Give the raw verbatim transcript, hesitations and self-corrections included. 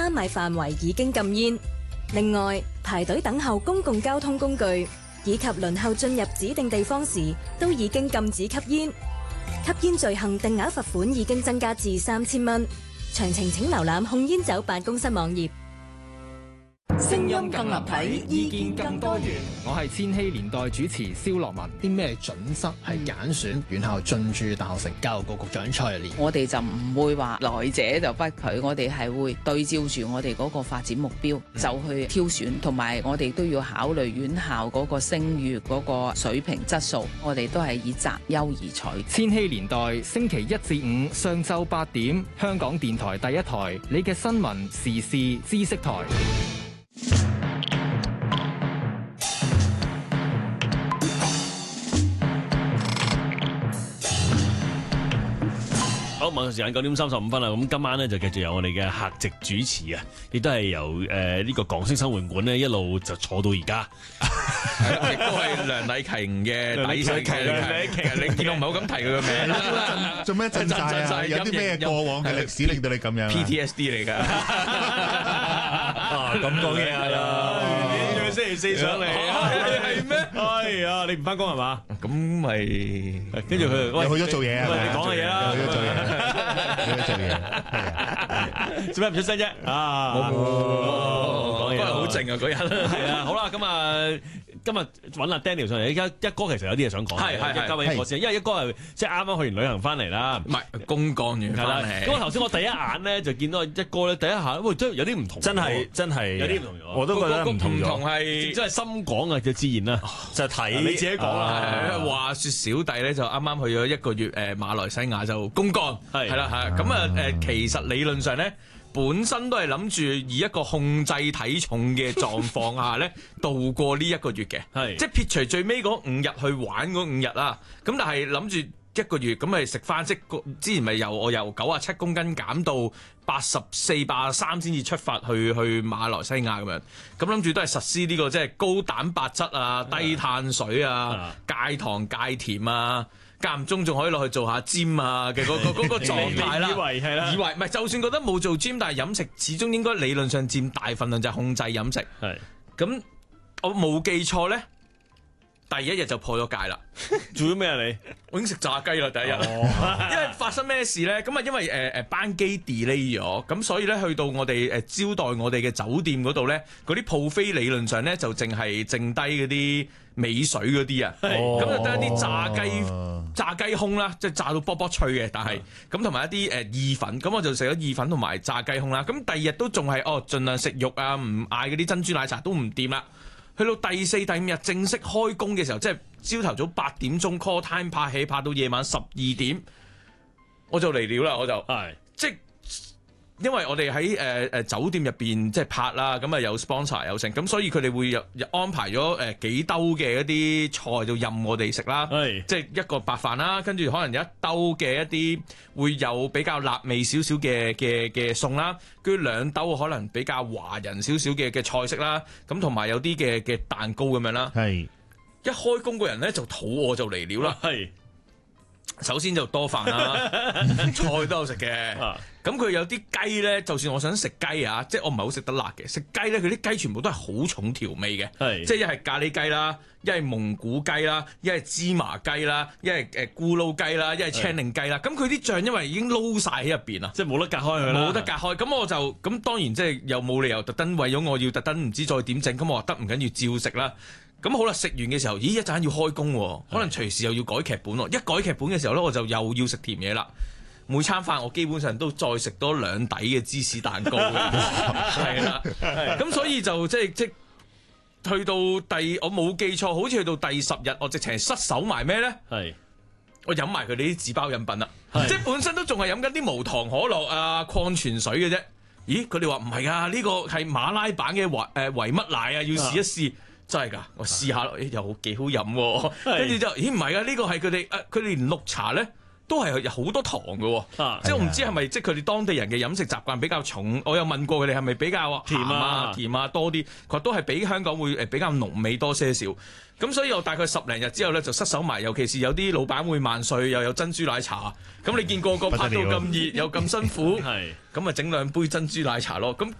三米範圍已經禁煙。另外，排隊等候公共交通工具以及輪候進入指定地方時，都已經禁止吸煙。吸煙罪行定額罰款已經增加至三千蚊。詳情請瀏覽控煙酒辦公室網頁。 聲音更立體，意見更多元。 我係千禧年代主持蕭樂文。啲咩準則係揀選院校進駐大學城？教育局局長蔡若蓮， 我哋就唔會話來者就不拒，我哋係會對照住我哋嗰個發展目標就去挑選，同埋我哋都要考慮院校嗰個聲譽嗰個水平質素，我哋都係以擇優而取。 千禧年代星期一至五上晝八點，香港電台第一台，你嘅新聞時事知識台。 好，晚上時間九點三十五分啦。咁今晚咧就繼續有我哋嘅客席主持啊，亦都係由誒呢、呃這個港式生活館咧一路就坐到而家。 亦都係梁禮勤嘅底細嘅。梁禮勤，你見到唔係好咁提佢個名啦。 做咩震晒啊？有啲咩過往嘅歷史令到你咁樣 ？P T S D 嚟㗎。 啊，咁講嘢啊！你星期四上嚟係咩？係啊，你唔翻工係嘛？ 咁咪跟住佢又去咗做嘢啊！ 你講嘅嘢啦， 去咗做嘢，去咗做嘢， 做咩唔出聲啫？啊， 冇冇講嘢， 嗰日好靜啊嗰日。 係啊，好啦，咁啊。今日揾阿 Daniel 上嚟，而家一哥其實有啲嘢想講， 係係係， 交俾一哥先，因為一哥係即係啱啱去完旅行翻嚟啦， 唔係公幹完翻嚟。 咁我頭先我第一眼咧就見到一哥咧，第一下喂真係有啲唔同， 真係真係有啲唔同咗， 我都覺得唔同咗。 唔同係真係深講啊，就自然啦， 就睇你自己講啦。 話説小弟咧就啱啱去咗一個月誒馬來西亞就公幹，係係啦係，咁啊誒其實理論上咧。本身都係諗住以一個控制體重嘅狀況下咧度過呢一個月嘅，係即係撇除最尾嗰五日去玩嗰五日啦。咁但係諗住一個月咁咪食翻，即之前咪由我由九啊七公斤減到八十四、八十三先至出發去去馬來西亞咁樣。咁諗住都係實施呢個即係高蛋白質啊、低碳水啊、戒糖戒甜啊。間唔中仲可以落去做下 gym 啊嘅嗰個嗰個狀態啦，以為係啦，以為唔係就算覺得冇做 gym，但係飲食始終應該理論上佔大份量，就係控制飲食。係咁，我冇記錯咧，第一日就破咗戒啦。 做咗咩啊你？ 我已經食炸雞啦第一日，哦、因為發生咩事咧？咁啊，因為誒誒、呃、班機 delay 咗，咁所以咧去到我哋誒招待我哋嘅酒店嗰度咧，嗰啲鋪飛理論上咧就淨係剩低嗰啲尾水嗰啲啊，咁、哦、就得一啲炸雞、哦、炸雞胸啦，即係炸到卜卜脆嘅，但係咁同埋一啲誒、呃、意粉，咁我就食咗意粉同埋炸雞胸啦。咁第二日都仲係哦，盡量食肉啊，唔嗌嗰啲珍珠奶茶都唔掂啦。去到第四、第五日正式開工嘅時候，即係朝頭早八點鐘 call time 拍戲，拍到夜晚十二點，我就嚟了啦，我就係即係因為我哋喺誒誒酒店入邊即係拍啦，咁啊有 sponsor 有剩，咁所以佢哋會有安排咗誒、呃、幾兜嘅一啲菜就任我哋食啦，即係一個白飯啦，跟住可能有一兜嘅一啲會有比較辣味少少嘅嘅嘅餸啦，跟住兩兜可能比較華人少少嘅嘅菜式啦，咁同埋有啲嘅嘅蛋糕咁樣啦。係一開工個人咧就肚餓就嚟了啦。係首先就多飯啦，菜都有食嘅。咁佢有啲雞咧，就算我想食雞啊，即係我唔係好食得辣嘅，食雞咧佢啲雞全部都係好重調味嘅，係即係一係咖喱雞啦，一係蒙古雞啦，一係芝麻雞啦，一係誒咕嚕雞啦，一係青檸雞啦。咁佢啲醬因為已經撈晒喺入邊啦，即係冇得隔開佢啦，冇得隔開。咁我就咁當然即係又冇理由特登為咗我要特登唔知再點整，咁我話得唔緊要照食啦。咁好啦，食完嘅時候，咦一陣間要開工喎，可能隨時又要改劇本喎。一改劇本嘅時候咧，我就又要食甜嘢啦。每餐飯我基本上都再食多兩底嘅芝士蛋糕嘅，係啦。咁所以就即係即去到第我冇記錯，好似去到第十日，我直情係失手埋咩咧？係我飲埋佢哋啲紙包飲品啦，即係本身都仲係飲緊啲無糖可樂啊、礦泉水嘅啫。咦？佢哋話唔係啊，呢個係馬拉版嘅維誒維乜奶啊，要試一試。真係㗎，我試下咯，誒又好幾好飲喎。跟住就，咦唔係啊？呢個係佢哋誒，佢哋連綠茶咧都係有好多糖嘅喎。啊、即係我唔知係咪即係佢哋當地人嘅飲食習慣比較重。我有問過佢哋係咪比較甜啊、甜啊多啲，佢話都係比香港會誒比較濃味多些少。咁所以我大概十零日之後咧就失手埋，尤其是有啲老闆會萬歲，又有珍珠奶茶。咁你見個個拍到咁熱又咁辛苦，咁咪整兩杯珍珠奶茶咯。咁